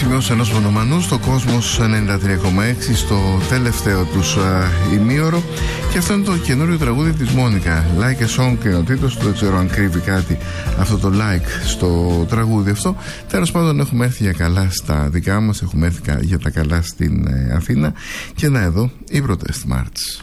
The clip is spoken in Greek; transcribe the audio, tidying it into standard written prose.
σημειώσεις ενός μονομανού στο Κόσμος 93,6 στο τελευταίο τους ημίωρο. Και αυτό είναι το καινούριο τραγούδι της Μόνικα, Like a Song, και ο τίτλος του. Δεν ξέρω αν κρύβει κάτι αυτό το like στο τραγούδι αυτό. Τέλος πάντων, έχουμε έρθει για καλά στα δικά μας, έχουμε έρθει για τα καλά στην Αθήνα. Και να εδώ οι πρώτες Μάρτς.